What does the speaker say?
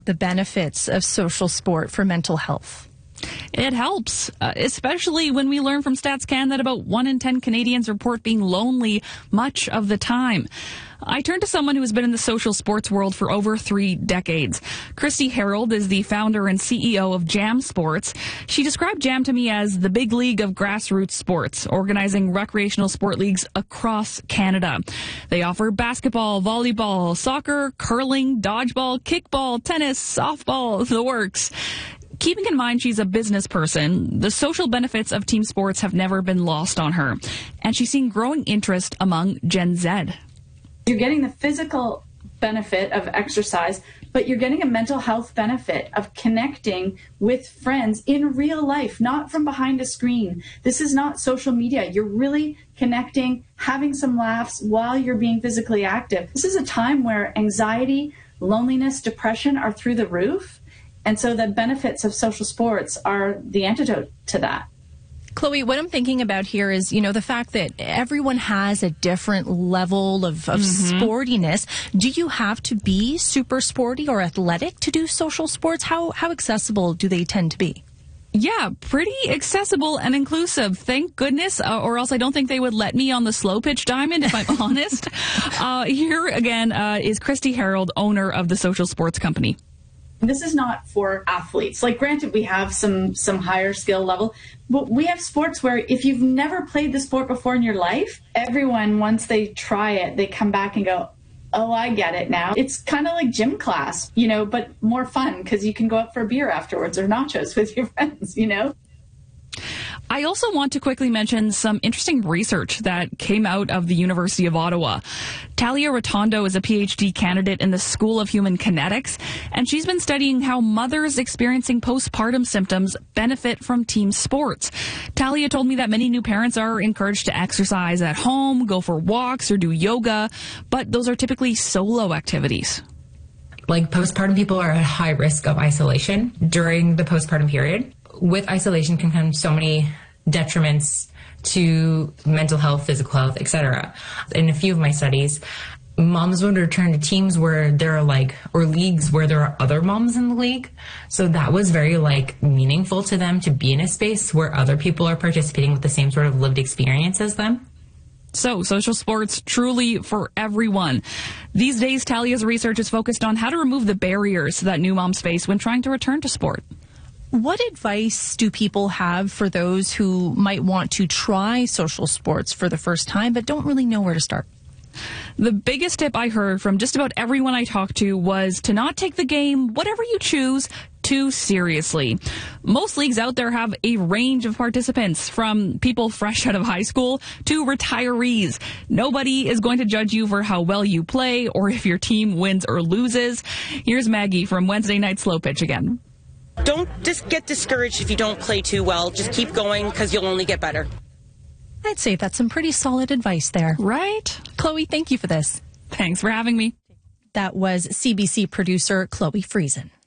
The benefits of social sport for mental health. It helps, especially when we learn from StatsCan that about 1 in 10 Canadians report being lonely much of the time. I turned to someone who has been in the social sports world for over 3 decades. Christy Harold is the founder and CEO of Jam Sports. She described Jam to me as the big league of grassroots sports, organizing recreational sport leagues across Canada. They offer basketball, volleyball, soccer, curling, dodgeball, kickball, tennis, softball, the works. Keeping in mind she's a business person, the social benefits of team sports have never been lost on her, and she's seen growing interest among Gen Z. You're getting the physical benefit of exercise, but you're getting a mental health benefit of connecting with friends in real life, not from behind a screen. This is not social media. You're really connecting, having some laughs while you're being physically active. This is a time where anxiety, loneliness, depression are through the roof. And so the benefits of social sports are the antidote to that. Chloe, what I'm thinking about here is, the fact that everyone has a different level of sportiness. Do you have to be super sporty or athletic to do social sports? How accessible do they tend to be? Yeah, pretty accessible and inclusive. Thank goodness, or else I don't think they would let me on the slow pitch diamond, if I'm honest. Here again is Christy Harold, owner of the Social Sports Company. This is not for athletes. Like, granted, we have some higher skill level, but we have sports where if you've never played the sport before in your life, everyone, once they try it, they come back and go, oh, I get it now. It's kind of like gym class, but more fun because you can go out for a beer afterwards or nachos with your friends, I also want to quickly mention some interesting research that came out of the University of Ottawa. Talia Rotondo is a PhD candidate in the School of Human Kinetics, and she's been studying how mothers experiencing postpartum symptoms benefit from team sports. Talia told me that many new parents are encouraged to exercise at home, go for walks, or do yoga, but those are typically solo activities. Like, postpartum people are at high risk of isolation during the postpartum period. With isolation can come so many detriments to mental health, physical health, etc. In a few of my studies, moms would return to teams where there are or leagues where there are other moms in the league. So that was very meaningful to them to be in a space where other people are participating with the same sort of lived experience as them. So, social sports truly for everyone. These days, Talia's research is focused on how to remove the barriers that new moms face when trying to return to sport. What advice do people have for those who might want to try social sports for the first time but don't really know where to start? The biggest tip I heard from just about everyone I talked to was to not take the game, whatever you choose, too seriously. Most leagues out there have a range of participants, from people fresh out of high school to retirees. Nobody is going to judge you for how well you play or if your team wins or loses. Here's Maggie from Wednesday Night Slow Pitch again. Don't just get discouraged if you don't play too well. Just keep going because you'll only get better. I'd say that's some pretty solid advice there. Right? Chloe, thank you for this. Thanks for having me. That was CBC producer Chloe Friesen.